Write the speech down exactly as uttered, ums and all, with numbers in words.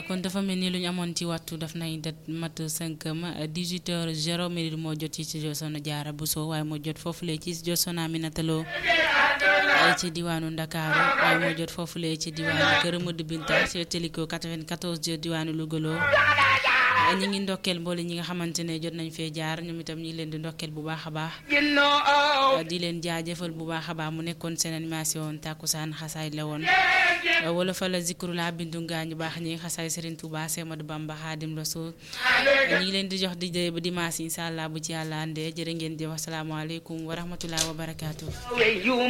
kon dafa mel ni lu ñu amoon ci waxtu daf nay dat mat cinq dix-huit heures zéro minute moo jot ci studio Soxna Diarra Bousso waaye moo jot foofulee ci studio Soxna Aminata Lo ci diwaanu Ndakaaru waaye moo jot foofulee ci diwaanu Kër Modou Binta ci Téliko quatre-vingt-quatorze diwaanu Louga ñi ngi ndokkeel mboole ñi nga xamante ne jot nañ fee jaar ñoom itam ñi ngi leen di ndokkeel bu baax a baax di leen jaajëfal bu baax a baax mu nekkoon seen animation Takusaan xasaay la woon wala fa la zikru la bindu ngaañu baax ñi xasaay Serigne Touba Cheikh Ahmadou Bamba Khadim Rassoul ñi ngi leen di jox di jëy ba dimanche inshallah bu ci Yàlla andee jërë ngeen di wax asalaamaaleykum wa rahmatullahi wa barakaatu